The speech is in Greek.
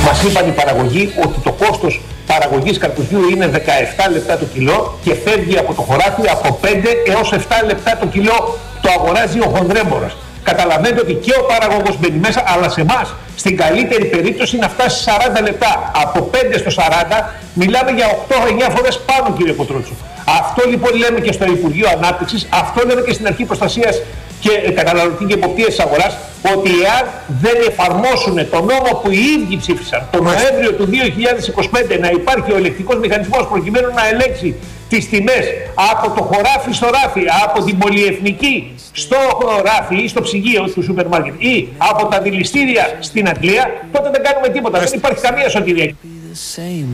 Μας είπαν οι παραγωγοί ότι το κόστος παραγωγής καρπουζιού είναι 17 λεπτά το κιλό και φεύγει από το χωράφι από 5 έως 7 λεπτά το κιλό. Το αγοράζει ο χονδρέμπορας. Καταλαβαίνετε ότι και ο παραγωγός μπαίνει μέσα, αλλά σε εμάς στην καλύτερη περίπτωση να φτάσει 40 λεπτά. Από 5 στο 40 μιλάμε για 8-9 φορές πάνω, κύριε Κοτρότσο. Αυτό λοιπόν λέμε και στο Υπουργείο Ανάπτυξης, αυτό λέμε και στην Αρχή Προστασίας και Καταναλωτική και Εποπτείας της Αγοράς, ότι εάν δεν εφαρμόσουν τον νόμο που οι ίδιοι ψήφισαν τον Νοέμβριο του 2025, να υπάρχει ο ελεκτικός μηχανισμός προκειμένου να ελέγξει τις τιμές από το χωράφι στο ράφι, από την πολυεθνική στο ράφι ή στο ψυγείο του σούπερ μάρκετ ή από τα δηληστήρια στην Αγγλία, τότε δεν κάνουμε τίποτα. Δεν υπάρχει καμία σωτηρία.